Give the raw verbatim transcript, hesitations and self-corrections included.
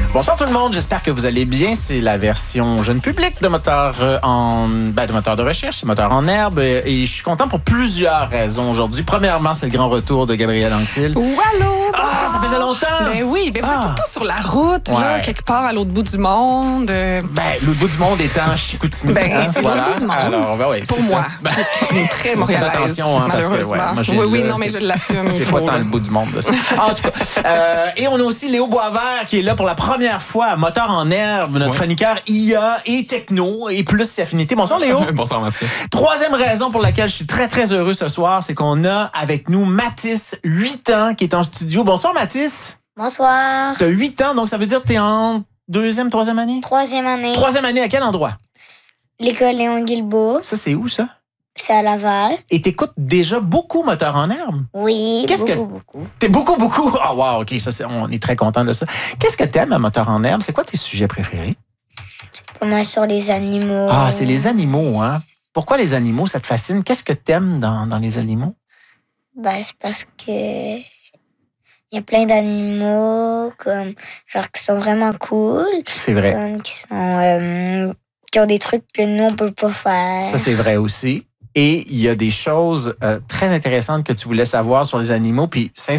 Bonsoir tout le monde, j'espère que vous allez bien. C'est la version jeune public de moteur en ben, de moteur de recherche, c'est moteur en herbe et je suis content pour plusieurs raisons aujourd'hui. Premièrement, c'est le grand retour de Gabrielle Anctil. Oh, allô, ah, ça faisait longtemps. Ben oui, ben vous ah. êtes tout le temps sur la route, ouais. là, quelque part à l'autre bout du monde. Ben, l'autre bout du monde étant Chicoutimi. Ben, hein, c'est voilà. l'autre bout du monde. Alors, ben oui, pour c'est moi, ça. qui est très montréalaise. Attention, hein, parce que, ouais, moi, oui, oui, le, non, mais je l'assume. C'est pas tant le bout du monde de ça. En tout cas, euh, et on a aussi Léo Boisvert qui est là pour la première fois à Moteur en herbe, notre ouais. chroniqueur I A et techno et plus ses affinités. Bonsoir Léo. Bonsoir Mathieu. Troisième raison pour laquelle je suis très très heureux ce soir, c'est qu'on a avec nous Mathis, huit ans, qui est en studio. Bonsoir Mathis. Bonsoir. T'as huit ans, donc ça veut dire que t'es en deuxième, troisième année? Troisième année. Troisième année, à quel endroit? L'école Léon Guilbeault. Ça, c'est où ça? C'est à Laval. Et t'écoutes déjà beaucoup Moteur en herbe? Oui, Qu'est-ce beaucoup, que... beaucoup. T'es beaucoup, beaucoup? Ah, oh, wow, OK, ça, c'est... on est très content de ça. Qu'est-ce que t'aimes à Moteur en herbe? C'est quoi tes sujets préférés? C'est pas mal sur les animaux. Ah, c'est les animaux, hein? Pourquoi les animaux, ça te fascine? Qu'est-ce que t'aimes dans, dans les animaux? Ben, c'est parce que... il y a plein d'animaux, comme, genre, qui sont vraiment cool. C'est vrai. Comme, qui sont... Euh, qui ont des trucs que nous, on peut pas faire. Ça, c'est vrai aussi. Et il y a des choses euh, très intéressantes que tu voulais savoir sur les animaux. Puis,